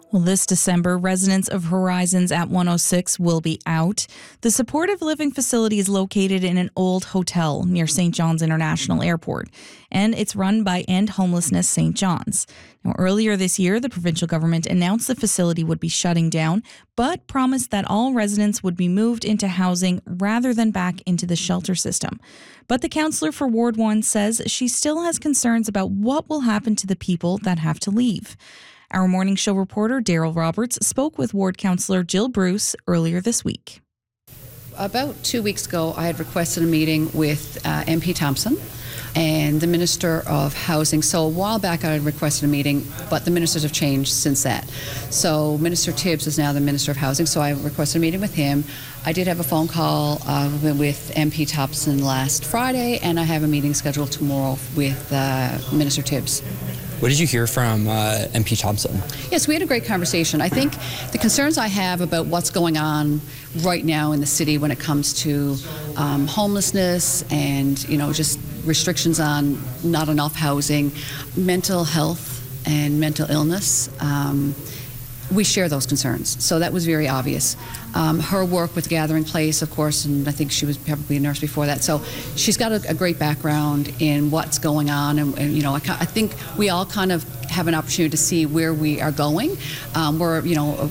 Well, this December, residents of Horizons at 106 will be out. The supportive living facility is located in an old hotel near St. John's International Airport, and it's run by End Homelessness St. John's. Now, earlier this year, the provincial government announced the facility would be shutting down, but promised that all residents would be moved into housing rather than back into the shelter system. But the councillor for Ward 1 says she still has concerns about what will happen to the people that have to leave. Our morning show reporter, Daryl Roberts, spoke with Ward Councillor Jill Bruce earlier this week. About 2 weeks ago, I had requested a meeting with MP Thompson and the Minister of Housing. So a while back I had requested a meeting, but the ministers have changed since that. So Minister Tibbs is now the Minister of Housing, so I requested a meeting with him. I did have a phone call with MP Thompson last Friday, and I have a meeting scheduled tomorrow with Minister Tibbs. What did you hear from MP Thompson? Yes, we had a great conversation. I think the concerns I have about what's going on right now in the city when it comes to homelessness and, just restrictions on not enough housing, mental health and mental illness, we share those concerns. So that was very obvious. Her work with Gathering Place, of course, and I think she was probably a nurse before that. So she's got a great background in what's going on. And I think we all kind of have an opportunity to see where we are going. We're,